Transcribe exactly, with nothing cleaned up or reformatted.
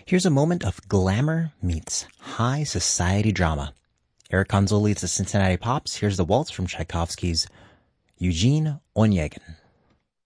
Here's a moment of glamour meets high society drama. Eric Konzol leads the Cincinnati Pops. Here's the waltz from Tchaikovsky's Eugene Onegin.